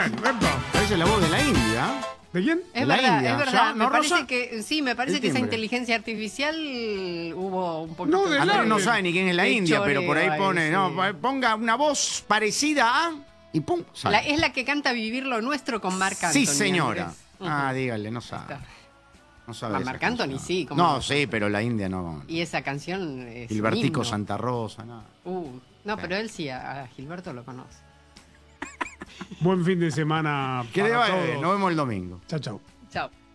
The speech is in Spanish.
bueno, epa. Parece la voz de la India. ¿De quién? De Es la verdad, India. es verdad. ¿Ya? Me ¿No, parece Rosa? que sí, me parece El que esa timbre. inteligencia artificial hubo un poquito. No, de Andrés no Largue. sabe ni quién es la Qué India, pero por ahí choreo pone, ahí, no, sí. ponga una voz parecida a y pum, sale. Es la que canta Vivir lo Nuestro con Marc Anthony. Sí, señora. Andrés. Ah, dígale, no sabe. Está. No sabe A de esa Marc Anthony canción. sí, ¿cómo No, no? sí, pero la India no. Y esa canción es Gilbertico un himno. Santa Rosa, no. No, Sí. pero él sí, a Gilberto lo conoce. Buen fin de semana Que le para vaya bien, todos. nos vemos el domingo. Chao, chao. Chao.